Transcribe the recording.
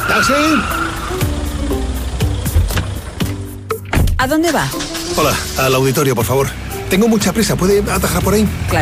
¡Taxi! ¿A dónde va? Hola, al auditorio, por favor. Tengo mucha prisa. ¿Puede atajar por ahí? Claro.